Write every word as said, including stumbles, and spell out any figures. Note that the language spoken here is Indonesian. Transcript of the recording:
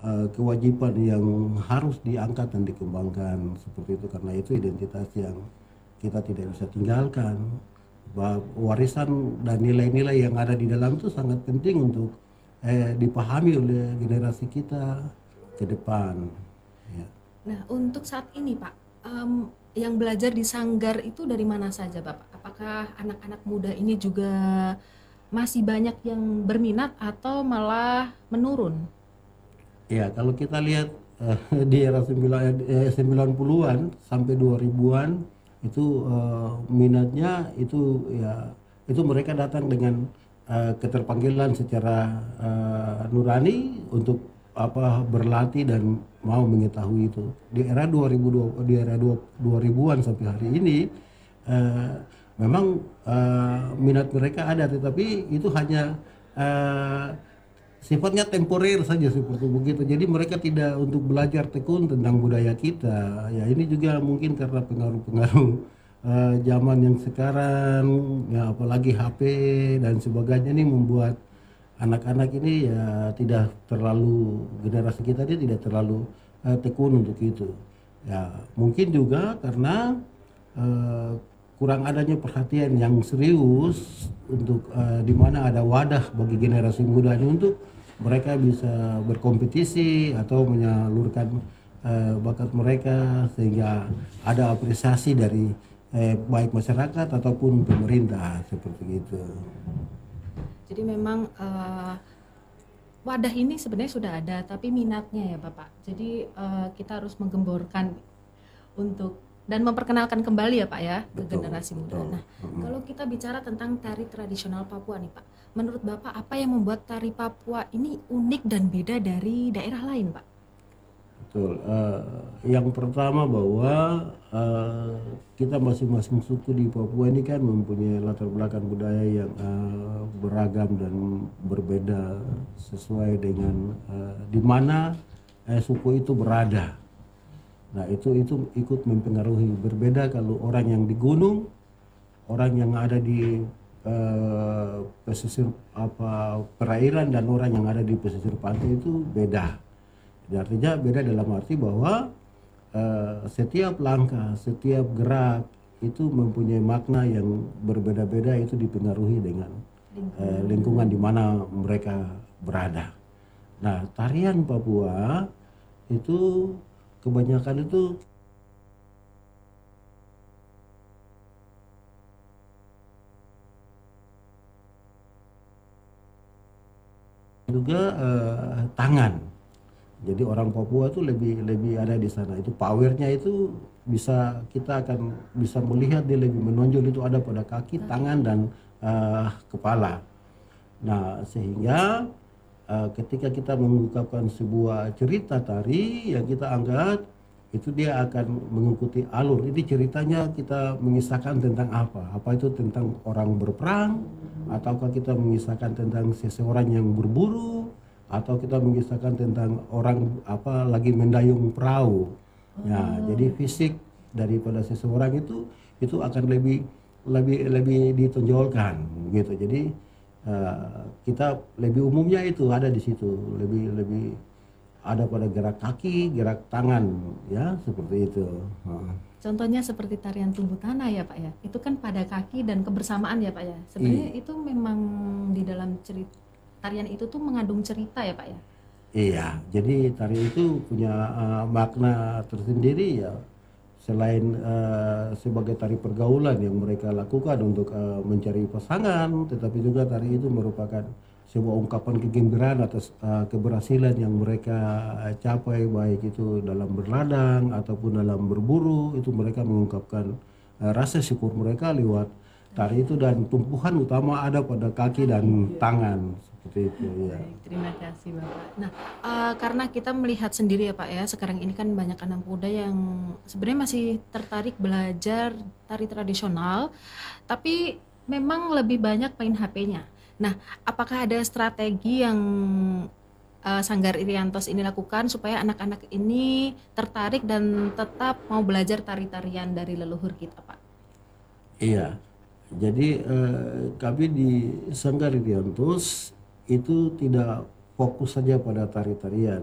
uh, kewajiban yang harus diangkat dan dikembangkan seperti itu, karena itu identitas yang kita tidak bisa tinggalkan. Bahwa warisan dan nilai-nilai yang ada di dalam itu sangat penting untuk eh, dipahami oleh generasi kita ke depan. Ya. Nah, untuk saat ini, Pak, em, yang belajar di Sanggar itu dari mana saja, Bapak? Apakah anak-anak muda ini juga masih banyak yang berminat atau malah menurun? Ya, kalau kita lihat eh, di era sembilan, eh, sembilan puluhan sampai dua ribuan itu eh, minatnya itu ya itu mereka datang dengan eh, keterpanggilan secara eh, nurani untuk apa berlatih dan mau mengetahui itu. Di era dua ribu dua di era dua ribuan sampai hari ini eh, memang eh, minat mereka ada, tetapi itu hanya eh, sifatnya temporer saja seperti begitu. Jadi mereka tidak untuk belajar tekun tentang budaya kita. Ya ini juga mungkin karena pengaruh-pengaruh eh, zaman yang sekarang, ya apalagi H P dan sebagainya ini membuat anak-anak ini ya tidak terlalu, generasi kita ini tidak terlalu eh, tekun untuk itu. Ya mungkin juga karena eh, kurang adanya perhatian yang serius untuk eh, di mana ada wadah bagi generasi muda ini untuk mereka bisa berkompetisi atau menyalurkan eh, bakat mereka, sehingga ada apresiasi dari eh, baik masyarakat ataupun pemerintah seperti itu. Jadi memang eh, wadah ini sebenarnya sudah ada, tapi minatnya ya, Bapak. Jadi eh, kita harus menggemborkan untuk dan memperkenalkan kembali ya, Pak ya, ke Betul, generasi muda. betul. Nah, kalau kita bicara tentang tari tradisional Papua nih, Pak, menurut Bapak apa yang membuat tari Papua ini unik dan beda dari daerah lain, Pak? Betul. Eh, yang pertama bahwa eh, kita masing-masing suku di Papua ini kan mempunyai latar belakang budaya yang eh, beragam dan berbeda sesuai dengan eh, di mana eh, suku itu berada. Nah itu itu ikut mempengaruhi. Berbeda kalau orang yang di gunung, orang yang ada di eh, pesisir apa perairan, dan orang yang ada di pesisir pantai itu beda. Jadi artinya beda dalam arti bahwa eh, setiap langkah, setiap gerak itu mempunyai makna yang berbeda-beda, itu dipengaruhi dengan eh, Lingkungan. lingkungan di mana mereka berada. Nah, tarian Papua itu kebanyakan itu juga eh, tangan. Jadi orang Papua itu lebih lebih ada di sana. Itu powernya itu bisa, kita akan bisa melihat dia lebih menonjol itu ada pada kaki, tangan dan eh, kepala. Nah, sehingga eh, ketika kita mengungkapkan sebuah cerita tari yang kita angkat, itu dia akan mengikuti alur. Ini ceritanya kita mengisahkan tentang apa? Apa itu tentang orang berperang, ataukah kita mengisahkan tentang seseorang yang berburu, atau kita mengisahkan tentang orang apa lagi mendayung perahu. Ya, jadi fisik daripada seseorang itu itu akan lebih lebih lebih ditonjolkan gitu. Jadi eh, kita lebih umumnya itu ada di situ, lebih lebih ada pada gerak kaki, gerak tangan, ya seperti itu. Heeh. Contohnya seperti tarian tumbuh tanah ya, Pak ya. Itu kan pada kaki dan kebersamaan ya, Pak ya. Sebenarnya I- itu memang di dalam cerita tarian itu tuh mengandung cerita ya, Pak ya. iya, jadi tari itu punya eh, makna tersendiri ya. Selain eh, sebagai tari pergaulan yang mereka lakukan untuk eh, mencari pasangan, tetapi juga tari itu merupakan sebuah ungkapan kegembiraan atas eh, keberhasilan yang mereka eh, capai, baik itu dalam berladang ataupun dalam berburu. Itu mereka mengungkapkan eh, rasa syukur mereka lewat tari itu, dan tumpuhan utama ada pada kaki dan tangan seperti itu ya. Baik, terima kasih Bapak. Nah, eh, karena kita melihat sendiri ya Pak ya, sekarang ini kan banyak anak muda yang sebenarnya masih tertarik belajar tari tradisional, tapi memang lebih banyak main H P-nya. Nah, apakah ada strategi yang eh, Sanggar Iriantos ini lakukan supaya anak-anak ini tertarik dan tetap mau belajar tari-tarian dari leluhur kita, Pak? Iya, jadi eh, kami di Sanggar Iriantos itu tidak fokus saja pada tari-tarian.